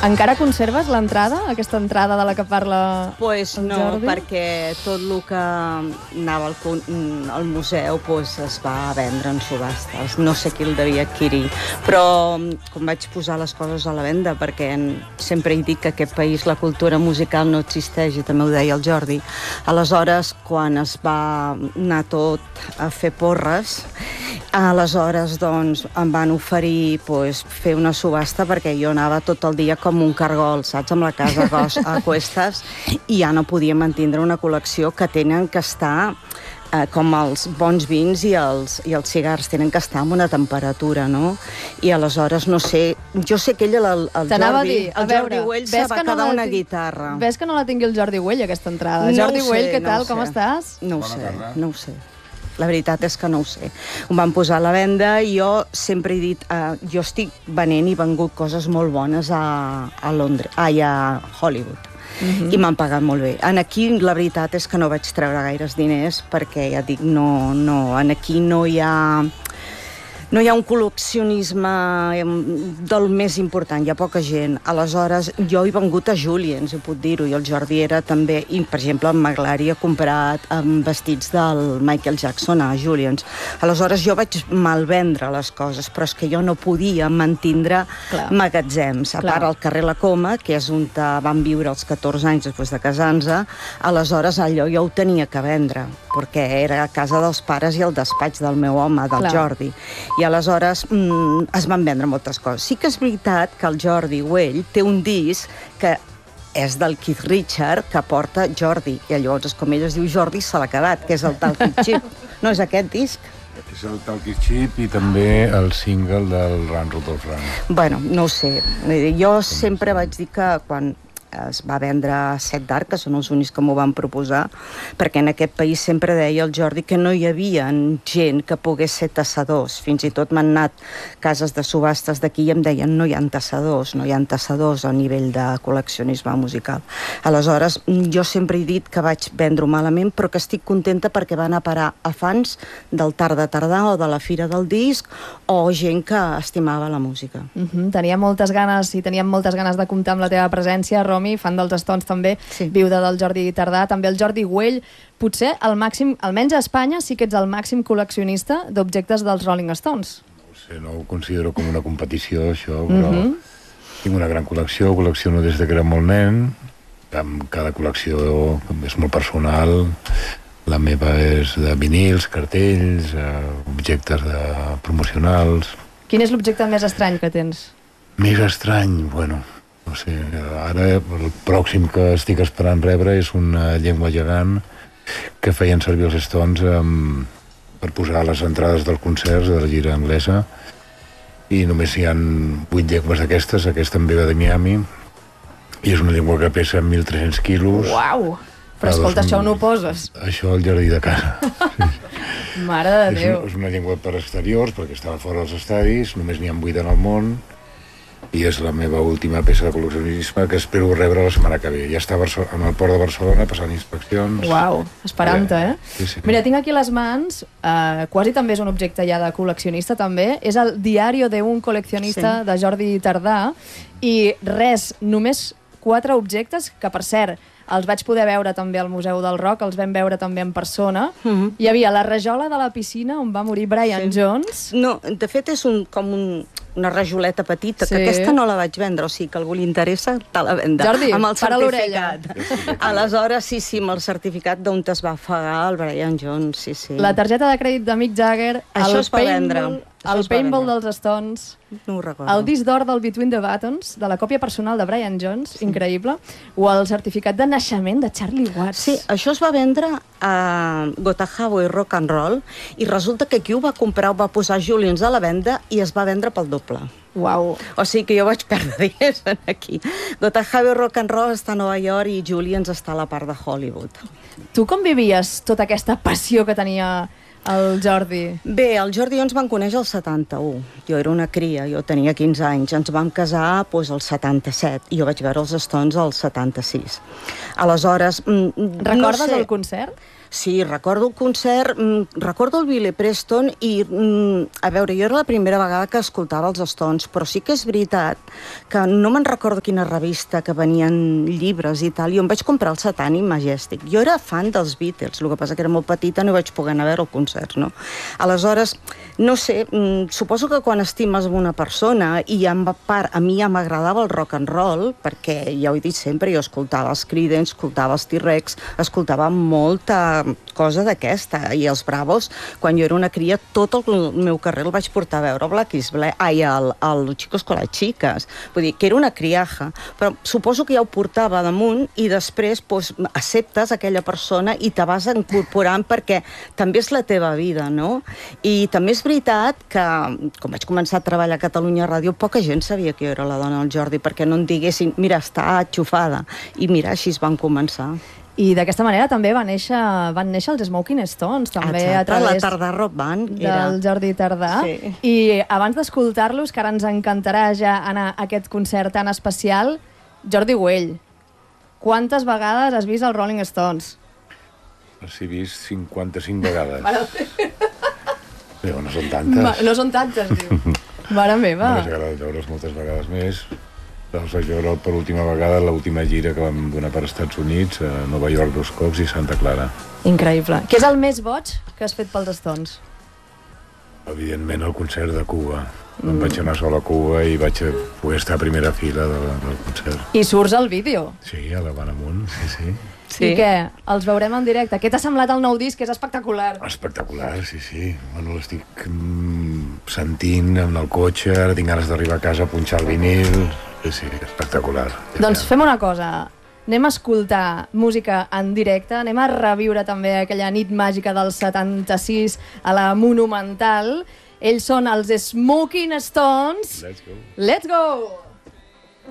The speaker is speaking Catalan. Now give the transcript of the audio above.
Encara conserves l'entrada, aquesta entrada de la que parla Pues el no, Jordi? perquè tot el que anava al museu es va vendre en subhastes. No sé qui el devia adquirir. Però com vaig posar les coses a la venda, perquè sempre he dit que aquest país la cultura musical no existeix, i també ho deia el Jordi, aleshores, quan es va anar tot a fer porres, aleshores doncs, em van oferir fer una subhasta, perquè jo anava tot el dia com un cargol, saps, amb la casa a cuestes, i ja no podia mantindre una col·lecció que tenen que estar com els bons vins i els cigars, tenen que estar en una temperatura, no? I aleshores, no sé, jo sé que ella, el Jordi Güell, se va quedar una guitarra. Ves que no la tingui el Jordi Güell, aquesta entrada? Jordi Güell, què tal, com estàs? No ho sé. La veritat és que no ho sé. Ho van posar a la venda i jo sempre he dit, jo estic venent i vengut coses molt bones a Hollywood. I m'han pagat molt bé. Aquí la veritat és que no vaig treure gaires diners perquè, ja dic, aquí no hi ha un col·leccionisme del més important, hi ha poca gent. Aleshores, jo he vengut a Julians, ho puc dir-ho, i el Jordi era també, i per exemple, en Maglari ha comprat vestits del Michael Jackson a Julians. Aleshores, jo vaig malvendre les coses, però és que jo no podia mantindre magatzems. A part, al carrer La Coma, que és on van viure els 14 anys després de casar-nos, aleshores allò jo ho tenia que vendre, perquè era a casa dels pares i el despatx del meu home, del Jordi. I aleshores es van vendre moltes coses. Sí que és veritat que el Jordi Güell té un disc que és del Keith Richard, que porta Jordi, i llavors, com ell es diu Jordi, se l'ha quedat, que és el Talking Chip. No és aquest disc? És el Talking Chip i també el single del Rudolph Run. Bueno, no ho sé. Jo sempre vaig dir que quan es va vendre Set d'Arc, que són els únics que m'ho van proposar, perquè en aquest país sempre deia el Jordi que no hi havia gent que pogués ser tassadors. Fins i tot m'han anat cases de subhastes d'aquí i em deien no hi ha tassadors a nivell de col·leccionisme musical. Aleshores, jo sempre he dit que vaig vendre-ho malament, però que estic contenta perquè van a parar a fans del Tarda Tardà o de la Fira del Disc o gent que estimava la música. Teníem moltes ganes de comptar amb la teva presència, Romy, fan dels Stones també, viuda del Jordi Tardà, també el Jordi Güell. Potser el màxim, almenys a Espanya, sí que ets el màxim col·leccionista d'objectes dels Rolling Stones. No ho sé, no ho considero com una competició, això, però tinc una gran col·lecció, col·lecciono des que era molt nen, amb cada col·lecció és molt personal. La meva és de vinils, cartells, objectes promocionals. Quin és l'objecte més estrany que tens? Més estrany? Bueno, no sé, ara el pròxim que estic esperant rebre és una llengua gegant que feien servir els Stones per posar les entrades dels concerts de la gira anglesa, i només hi ha 8 llengües d'aquestes. Aquesta em ve de Miami i és una llengua que pesa 1.300 quilos. Uau! Però escolta, això on ho poses? Això al jardí de casa. Mare de Déu! És una llengua per exteriors, perquè estava fora dels estadis, només n'hi ha 8 en el món, i és la meva última peça de col·leccionisme que espero rebre la setmana que ve. Ja està en el port de Barcelona passant inspeccions. Uau, esperant-te, Sí. Mira, tinc aquí a les mans, quasi també és un objecte ja de col·leccionista també, és el Diario de un coleccionista de Jordi Tardà, i només 4 objectes que, per cert, els vaig poder veure també al Museu del Rock, els vam veure també en persona. Hi havia la rajola de la piscina on va morir Brian Jones. No, de fet és una rajoleta petita, que aquesta no la vaig vendre, o sigui que a algú li interessa, te la venda. Jordi, amb el para l'orella. Aleshores, sí, amb el certificat d'on es va ofegar el Brian Jones, sí. La targeta de crèdit de Mick Jagger, això es va vendre. El paintball dels Stones, no ho recordo. El disc d'or del Between the Buttons, de la còpia personal de Brian Jones, increïble, o el certificat de naixement de Charlie Watts. Sí, això es va vendre a Gotahavo i Rock and Roll, i resulta que qui ho va comprar ho va posar Julians a la venda i es va vendre pel doble. Uau. O sigui que jo vaig perdre diners aquí. Gotahavo Rock and Roll està a Nova York i Julians està a la part de Hollywood. Tu com vivies tota aquesta passió que tenia el Jordi? Bé, el Jordi i jo ens vam conèixer el 71. Jo era una cria, jo tenia 15 anys. Ens vam casar al 77 i jo vaig veure els Stones al 76. Aleshores, recordes el concert? Sí, recordo el concert, recordo el Billy Preston i, a veure, jo era la primera vegada que escoltava els Stones, però sí que és veritat que no me'n recordo quina revista que venien llibres i tal, i em vaig comprar el Satanic Majestic. Jo era fan dels Beatles, el que passa que era molt petita, no vaig poder anar a veure el concert, no? Aleshores, no sé, suposo que quan estimes una persona, i en part a mi ja m'agradava el rock and roll, perquè ja ho he dit sempre, jo escoltava els Creedence, escoltava els T-Rex, escoltava molta cosa d'aquesta, i els Bravos, quan jo era una cria, tot el meu carrer el vaig portar a veure Black is Black, el Chicos con las Chicas, vull dir, que era una criaja, però suposo que ja ho portava damunt i després pues, acceptes aquella persona i te vas incorporant perquè també és la teva vida, no? I també és veritat que, com vaig començar a treballar a Catalunya Ràdio, poca gent sabia que jo era la dona del Jordi, perquè no em diguessin, mira, està xufada, i mira, així es van començar. I d'aquesta manera també van néixer els Smoking Stones, també a través la Tardà Rock Band del Jordi Tardà. Sí. I abans d'escoltar-los, que ara ens encantarà ja anar a aquest concert tan especial, Jordi Güell, quantes vegades has vist els Rolling Stones? Els he vist 55 vegades. Però no són tantes. No són tantes, diu. Mare meva. M'hagués agradat veure'ls moltes vegades més. Els vaig veure per última vegada, l'última gira que vam donar per Estats Units, a Nova York 2 cops i Santa Clara. Increïble. Què és el més boig que has fet pels Stones? Evidentment el concert de Cuba. Em vaig anar sol a Cuba i vaig poder estar a primera fila del concert. I surts al vídeo. Sí, a la Van Amunt, sí. I què? Els veurem en directe. Què t'ha semblat el nou disc? És espectacular. Espectacular, sí. Bueno, l'estic sentint en el cotxe, ara tinc ganes d'arribar a casa a punxar el vinil. Sí, espectacular. Doncs fem una cosa. Anem a escoltar música en directe, anem a reviure també aquella nit màgica del 76 a la Monumental. Ells són els Smoking Stones. Let's go. Let's go!